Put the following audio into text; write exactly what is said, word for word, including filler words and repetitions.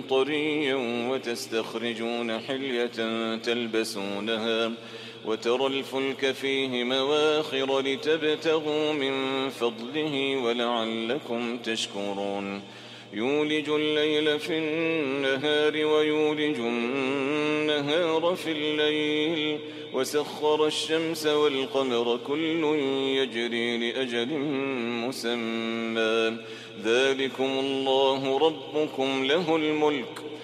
طريا وتستخرجون حلية تلبسونها وترى الفلك فيه مواخر لتبتغوا من فضله ولعلكم تشكرون يولج الليل في النهار ويولج النهار في الليل وسخر الشمس والقمر كل يجري لأجل مسمى ذلكم الله ربكم له الملك